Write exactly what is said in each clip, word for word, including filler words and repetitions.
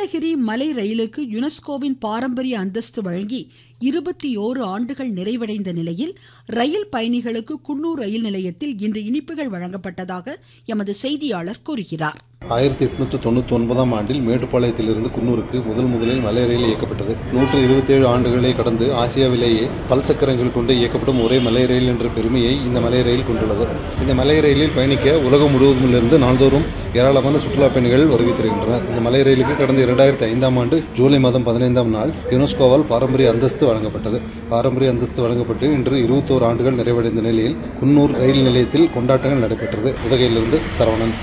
நீலகிரி மலை ரயிலுக்கு யுனெஸ்கோவின் பாரம்பரிய அந்தஸ்து வழங்கி இருபத்தி ஓரு ஆண்டுகள் நிறைவடைந்த நிலையில் ரயில் பயணிகளுக்கு குன்னூர் ரயில் நிலையத்தில் இன்று இனிப்புகள் வழங்கப்பட்டதாக எமது செய்தியாளர் கூறுகிறார். ஆயிரத்தி எட்நூத்தி தொண்ணூத்தி ஒன்பதாம் ஆண்டில் மேட்டுப்பாளையத்திலிருந்து குன்னூருக்கு முதல் முதலில் மலை ரயில் இயக்கப்பட்டது. நூற்று இருபத்தி ஏழு ஆண்டுகளை கடந்து ஆசியாவிலேயே பல் சக்கரங்கள் கொண்டு இயக்கப்படும் ஒரே மலை ரயில் என்ற பெருமையை இந்த மலை ரயில் கொண்டுள்ளது. இந்த மலை ரயிலில் பயணிக்க உலகம் முழுவதுமிருந்து நாள்தோறும் ஏராளமான சுற்றுலா பயணிகள் வருகை தருகின்றனர். இந்த மலை ரயிலுக்கு கடந்த இரண்டாயிரத்தி ஐந்தாம் ஆண்டு ஜூலை மாதம் பதினைந்தாம் நாள் யுனெஸ்கோவால் பாரம்பரிய அந்தஸ்து வழங்கப்பட்டது. பாரம்பரிய அந்தஸ்து வழங்கப்பட்டு இன்று இருபத்தோரு ஆண்டுகள் நிறைவடைந்த நிலையில் குன்னூர் ரயில் நிலையத்தில் கொண்டாட்டங்கள் நடைபெற்றது. உதகையிலிருந்து சரவணன்.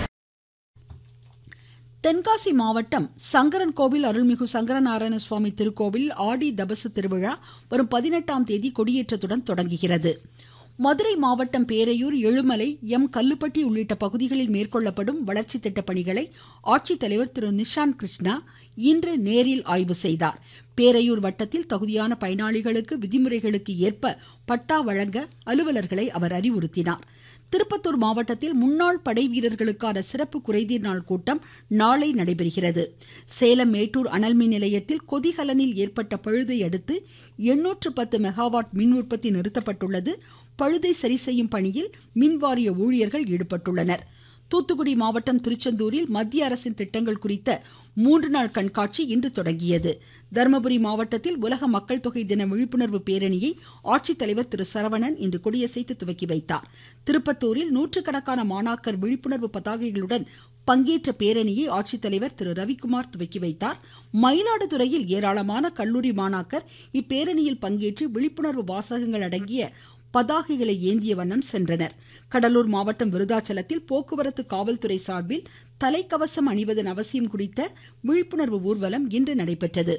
தென்காசி மாவட்டம் சங்கரன் கோவில் அருள்மிகு சங்கரநாராயண சுவாமி திருக்கோவில் ஆடி தபசு திருவிழா வரும் பதினெட்டாம் தேதி கொடியேற்றத்துடன் தொடங்குகிறது. மதுரை மாவட்டம் பேரையூர், எழுமலை, எம் கல்லுப்பட்டி உள்ளிட்ட பகுதிகளில் மேற்கொள்ளப்படும் வளர்ச்சி திட்ட பணிகளை ஆட்சித்தலைவர் திரு நிஷாந்த் கிருஷ்ணா இன்று நேரில் ஆய்வு செய்தார். பேரையூர் வட்டத்தில் தகுதியான பயனாளிகளுக்கு விதிமுறைகளுக்கு ஏற்ப பட்டா வழங்க அலுவலர்களை அவர் அறிவுறுத்தினார். திருப்பத்தூர் மாவட்டத்தில் முன்னாள் படை வீரர்களுக்கான சிறப்பு குறைதீர் நாள் கூட்டம் நாளை நடைபெறுகிறது. சேலம் மேட்டூர் அனல்மின் நிலையத்தில் கொதிகலனில் ஏற்பட்ட பழுதை அடுத்து எண்ணூற்று பத்து மெகாவாட் மின் உற்பத்தி நிறுத்தப்பட்டுள்ளது. பழுதை சரி செய்யும் பணியில் மின்வாரிய ஊழியர்கள் ஈடுபட்டுள்ளனர். தூத்துக்குடி மாவட்டம் திருச்செந்தூரில் மத்திய அரசின் திட்டங்கள் குறித்த மூன்று நாள் கண்காட்சி இன்று தொடங்கியது. தருமபுரி மாவட்டத்தில் உலக மக்கள் தொகை தின விழிப்புணர்வு பேரணியை ஆட்சித்தலைவர் திரு சரவணன் இன்று கொடியசைத்து துவக்கி வைத்தார். திருப்பத்தூரில் நூற்றுக்கணக்கான மாணாக்கர் விழிப்புணர்வு பதாகைகளுடன் பங்கேற்ற பேரணியை ஆட்சித்தலைவர் திரு ரவிக்குமார் துவக்கி வைத்தார். மயிலாடுதுறையில் ஏராளமான கல்லூரி மாணாக்கர் இப்பேரணியில் பங்கேற்று விழிப்புணர்வு வாசகங்கள் அடங்கிய பதாகைகளை ஏந்திய வண்ணம் சென்றனர். கடலூர் மாவட்டம் விருதாச்சலத்தில் போக்குவரத்து காவல்துறை சார்பில் தலைக்கவசம் அணிவதன் அவசியம் குறித்த விழிப்புணர்வு ஊர்வலம் இன்று நடைபெற்றது.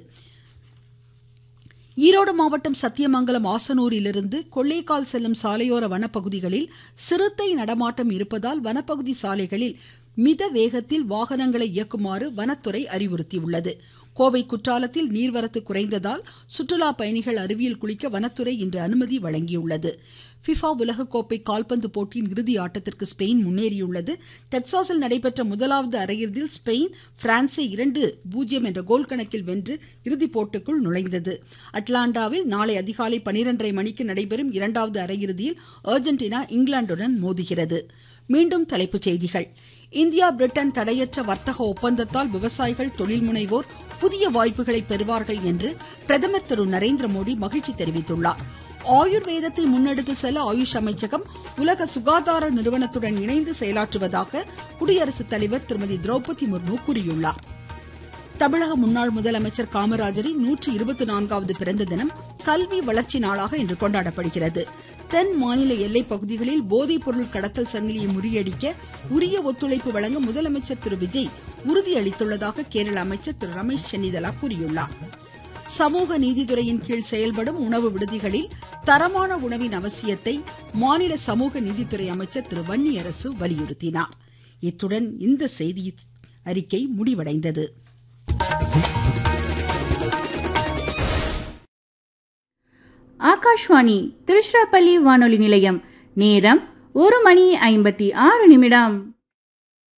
ஈரோடு மாவட்டம் சத்தியமங்கலம் ஆசனூரிலிருந்து கொள்ளைக்கால் செல்லும் சாலையோர வனப்பகுதிகளில் சிறுத்தை நடமாட்டம் இருப்பதால் வனப்பகுதி சாலைகளில் மித வேகத்தில் வாகனங்களை இயக்குமாறு வனத்துறை அறிவுறுத்தியுள்ளது. கோவை குற்றாலத்தில் நீர்வரத்து குறைந்ததால் சுற்றுலா பயணிகள் அருவியில் குளிக்க வனத்துறை இன்று அனுமதி வழங்கியுள்ளது. ஃபிஃபா உலகக்கோப்பை கால்பந்து போட்டியின் இறுதி ஆட்டத்திற்கு ஸ்பெயின் முன்னேறியுள்ளது. டெக்சாஸில் நடைபெற்ற முதலாவது அரையிறுதியில் ஸ்பெயின் பிரான்சை இரண்டு பூஜ்ஜியம் என்ற கோல் கணக்கில் வென்று இறுதிப் போட்டிக்குள் நுழைந்தது. அட்லாண்டாவில் நாளை அதிகாலை பனிரெண்டரை மணிக்கு நடைபெறும் இரண்டாவது அரையிறுதியில் அர்ஜென்டினா இங்கிலாந்துடன் மோதுகிறது. மீண்டும் தலைப்புச் செய்திகள். இந்தியா பிரிட்டன் தடையற்ற வர்த்தக ஒப்பந்தத்தால் விவசாயிகள், தொழில் முனைவோர் புதிய வாய்ப்புகளை பெறுவார்கள் என்று பிரதமர் திரு நரேந்திர மோடி மகிழ்ச்சி தெரிவித்துள்ளார். ஆயுர்வேதத்தை முன்னெடுத்து செல்ல ஆயுஷ் அமைச்சகம் உலக சுகாதார நிறுவனத்துடன் இணைந்து செயலாற்றுவதாக குடியரசுத் தலைவர் திருமதி திரௌபதி முர்மு கூறியுள்ளார். தமிழக முன்னாள் முதலமைச்சர் காமராஜரின் நூற்றி இருபத்தி நான்காவது பிறந்த தினம் கல்வி வளர்ச்சி நாளாக இன்று கொண்டாடப்படுகிறது. தென் மாநில எல்லைப் பகுதிகளில் போதைப் பொருள் கடத்தல் சங்கிலியை முறியடிக்க உரிய ஒத்துழைப்பு வழங்க முதலமைச்சர் திரு விஜய் உறுதியளித்துள்ளதாக கேரள அமைச்சர் திரு ரமேஷ் சென்னிதலா கூறியுள்ளார். சமூக நீதித்துறையின் கீழ் செயல்படும் உணவு விடுதிகளில் தரமான உணவின் அவசியத்தை மாநில சமூக நீதித்துறை அமைச்சர் திரு வன்னியரசு வலியுறுத்தினார். இத்துடன் இந்த செய்தி அறிக்கை முடிவடைந்தது. ஆகாஷ்வாணி திருச்சிராப்பள்ளி வானொலி நிலையம். நேரம் ஒரு மணி ஐம்பத்தி ஆறு நிமிடம்.